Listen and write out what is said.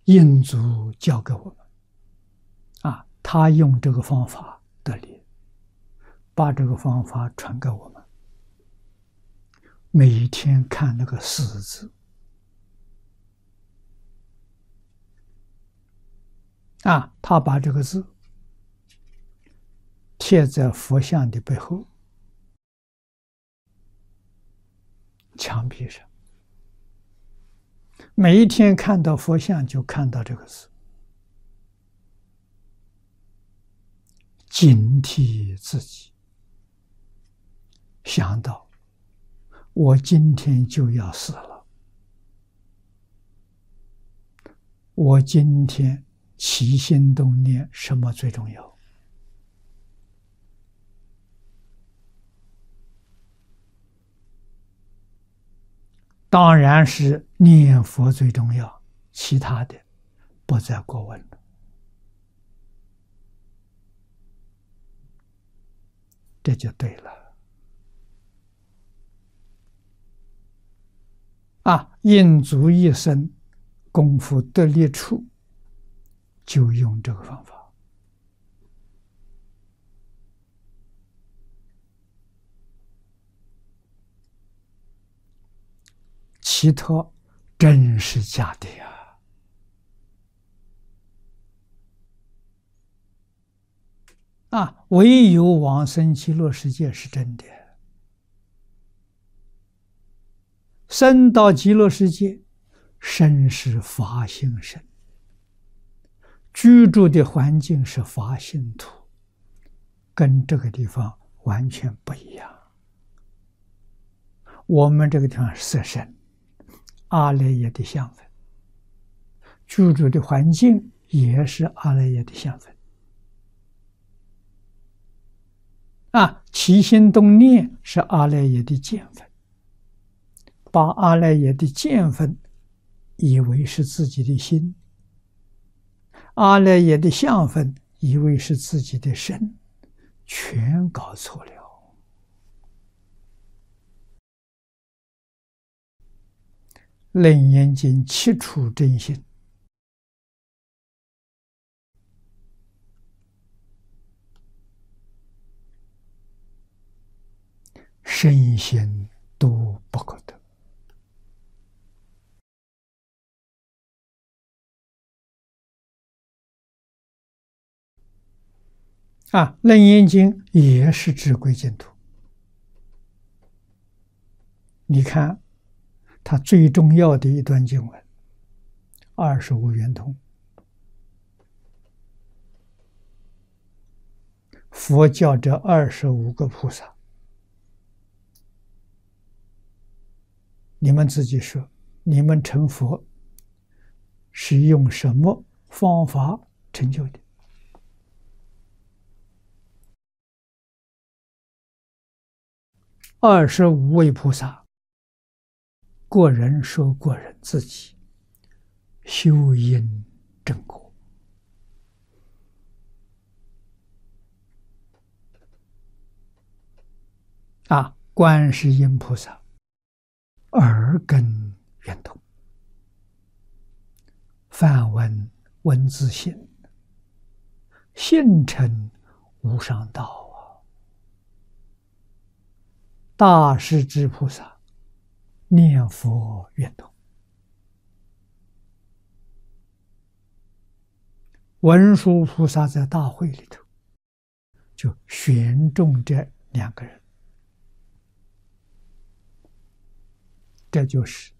印祖教给我们他用这个方法得力，把这个方法传给我们。每一天看那个四字他把这个字贴在佛像的背后墙壁上，每一天看到佛像就看到这个字，警惕自己，想到我今天就要死了，我今天起心动念什么最重要？当然是念佛最重要，其他的不在过问了。这就对了。印祖一生功夫得力处，就用这个方法。其他真是假的呀！唯有往生极乐世界是真的。生到极乐世界，身是法性身，居住的环境是法性土，跟这个地方完全不一样。我们这个地方是色身，阿赖耶的相分，居住的环境也是阿赖耶的相分。起心动念是阿赖耶的见分，把阿赖耶的见分以为是自己的心，阿赖耶的相分以为是自己的身，全搞错了。楞严经七处真心，身心都不可得。楞严经也是至归净土。你看它最重要的一段经文，25圆通，佛教这25个菩萨，你们自己说，你们成佛是用什么方法成就的？25位菩萨，个人说个人自己修因正果。观世音菩萨耳根圆通，梵文文字性，性成无上道大势至菩萨念佛圆通，文殊菩萨在大会里头就选中这2个人，这就是